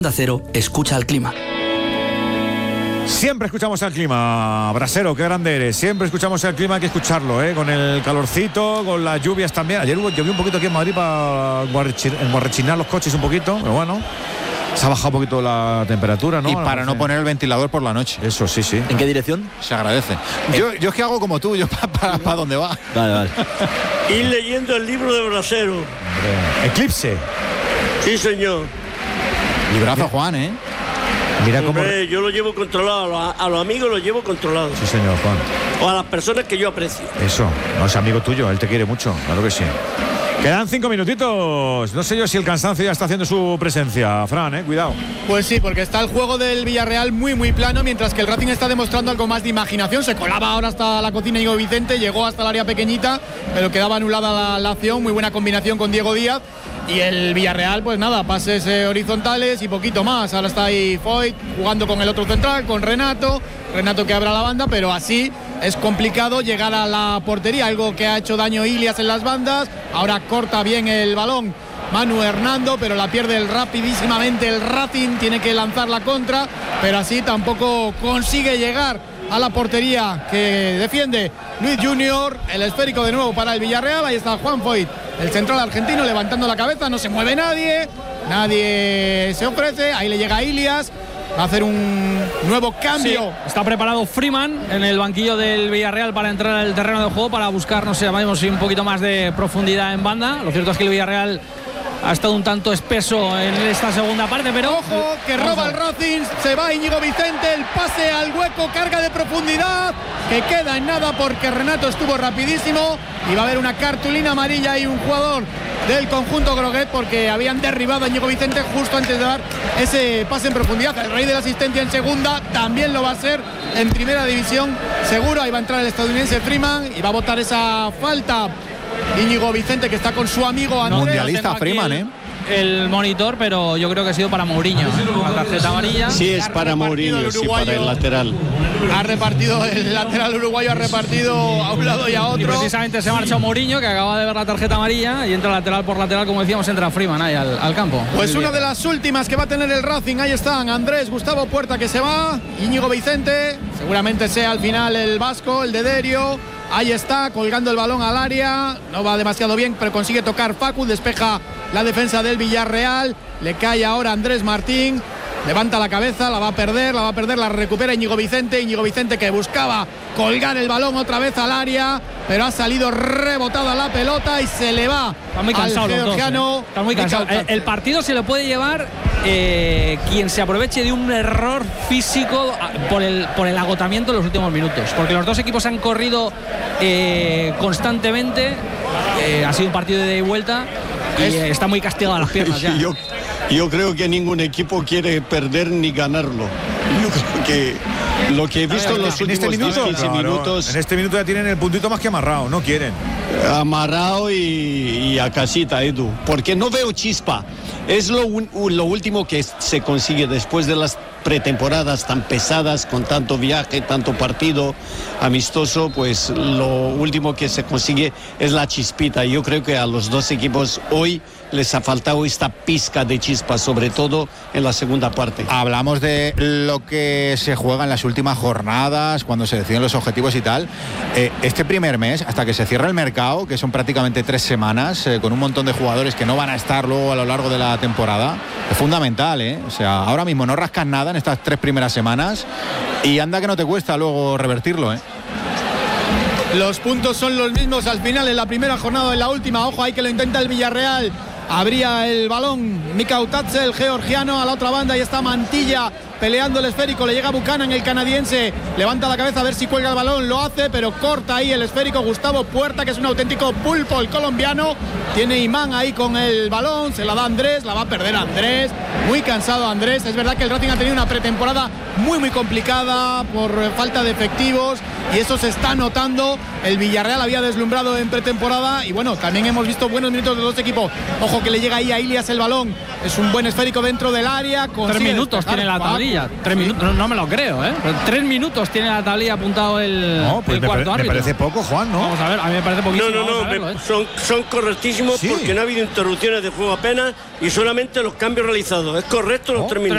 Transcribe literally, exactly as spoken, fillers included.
Onda Cero, escucha al clima. Siempre escuchamos al clima, Brasero, qué grande eres. Siempre escuchamos el clima, hay que escucharlo, ¿eh? Con el calorcito, con las lluvias también. Ayer hubo, llovió un poquito aquí en Madrid para enguarrechinar los coches un poquito, pero bueno, se ha bajado un poquito la temperatura, ¿no? Y para no poner el ventilador por la noche. Eso, sí, sí. ¿En qué dirección? Se agradece. Yo, yo es que hago como tú, yo para pa, pa dónde va. Vale, vale. Ir leyendo el libro de Brasero. Eclipse. Sí, señor. Librazo, Juan, ¿eh? Mira cómo... Hombre, yo lo llevo controlado, a los, a los amigos los llevo controlados. Sí, señor, Juan. O a las personas que yo aprecio. Eso, no es amigo tuyo, él te quiere mucho, claro que sí. Quedan cinco minutitos. No sé yo si el cansancio ya está haciendo su presencia, Fran, eh, cuidado. Pues sí, porque está el juego del Villarreal muy muy plano, mientras que el Racing está demostrando algo más de imaginación. Se colaba ahora hasta la cocina Íñigo Vicente, llegó hasta el área pequeñita, pero quedaba anulada la, la acción. Muy buena combinación con Diego Díaz. Y el Villarreal, pues nada, pases eh, horizontales y poquito más. Ahora está ahí Foyt jugando con el otro central, con Renato. Renato que abra la banda, pero así es complicado llegar a la portería, algo que ha hecho daño Ilias en las bandas. Ahora corta bien el balón Manu Hernando, pero la pierde el rapidísimamente el Racing, tiene que lanzar la contra, pero así tampoco consigue llegar a la portería que defiende Luis Junior. El esférico de nuevo para el Villarreal, ahí está Juan Foyt, el central argentino, levantando la cabeza, no se mueve nadie, nadie se ofrece, ahí le llega Ilias. Va a hacer un nuevo cambio. Sí, está preparado Freeman en el banquillo del Villarreal para entrar al terreno de juego, para buscar, no sé, vamos, un poquito más de profundidad en banda. Lo cierto es que el Villarreal ha estado un tanto espeso en esta segunda parte, pero... Ojo, que roba el Racing, se va Íñigo Vicente, el pase al hueco, carga de profundidad, que queda en nada porque Renato estuvo rapidísimo y va a haber una cartulina amarilla y un jugador del conjunto Groguet porque habían derribado a Íñigo Vicente justo antes de dar ese pase en profundidad. El rey de la asistencia en segunda también lo va a ser en primera división, seguro. Ahí va a entrar el estadounidense Freeman y va a botar esa falta Íñigo Vicente, que está con su amigo Andrés. Mundialista Freeman, ¿eh? El monitor, pero yo creo que ha sido para Mourinho. La tarjeta amarilla. Sí, es para Mourinho, sí, para el lateral. Ha repartido el lateral uruguayo, ha repartido a un lado y a otro. Y precisamente se marcha Mourinho, que acaba de ver la tarjeta amarilla, y entra lateral por lateral, como decíamos, entra Freeman ahí al, al campo. Pues una de las últimas que va a tener el Racing, ahí están Andrés, Gustavo Puerta, que se va, Íñigo Vicente, seguramente sea al final el vasco, el de Derio. Ahí está, colgando el balón al área, no va demasiado bien, pero consigue tocar Facu, despeja la defensa del Villarreal, le cae ahora Andrés Martín, levanta la cabeza, la va a perder, la va a perder, la recupera Íñigo Vicente, Íñigo Vicente que buscaba colgar el balón otra vez al área, pero ha salido rebotada la pelota y se le va Está muy cansado al los dos, georgiano. ¿eh? Está muy cansado. El, el partido se lo puede llevar eh, quien se aproveche de un error físico por el, por el agotamiento en los últimos minutos, porque los dos equipos han corrido eh, constantemente, eh, ha sido un partido de ida y vuelta y eh, está muy castigado a las piernas ya. Yo, yo creo que ningún equipo quiere perder ni ganarlo. Yo creo que lo que he visto en los en últimos este minuto, quince claro, minutos, en este minuto ya tienen el puntito más que amarrado, no quieren. amarrado y, y a casita, Edu, porque no veo chispa. Es lo, un, lo último que se consigue después de las pretemporadas tan pesadas, con tanto viaje, tanto partido amistoso, pues lo último que se consigue es la chispita. Yo creo que a los dos equipos hoy les ha faltado esta pizca de chispa, sobre todo en la segunda parte. Hablamos de lo que se juega en las últimas jornadas, cuando se deciden los objetivos y tal. Eh, este primer mes, hasta que se cierra el mercado, que son prácticamente tres semanas, eh, con un montón de jugadores que no van a estar luego a lo largo de la temporada, es fundamental, ¿eh? O sea, ahora mismo no rascas nada en estas tres primeras semanas y anda que no te cuesta luego revertirlo, ¿eh? Los puntos son los mismos al final en la primera jornada, en la última. Ojo, ahí que lo intenta el Villarreal. Abría el balón Mika Utatze, el georgiano, a la otra banda. Ahí está Mantilla peleando el esférico. Le llega Buchanan, el canadiense. Levanta la cabeza a ver si cuelga el balón. Lo hace, pero corta ahí el esférico Gustavo Puerta, que es un auténtico pulpo, el colombiano. Tiene imán ahí con el balón. Se la da Andrés. La va a perder Andrés. Muy cansado Andrés. Es verdad que el Racing ha tenido una pretemporada muy, muy complicada por falta de efectivos. Y eso se está notando. El Villarreal había deslumbrado en pretemporada. Y bueno, también hemos visto buenos minutos de los dos equipos. Ojo que le llega ahí a Ilias el balón. Es un buen esférico dentro del área. Tres minutos tiene la tablilla. Tres minutos, no, no me lo creo, ¿eh? Pero tres minutos tiene la tablilla apuntado el, no, pues el me cuarto pare, árbitro. Me parece poco, Juan, ¿no? Vamos a ver, a mí me parece poquísimo. No, no, no, verlo, me, ¿eh? son, son correctísimos, sí, porque no ha habido interrupciones de juego apenas y solamente los cambios realizados. Es correcto los oh, tres minutos.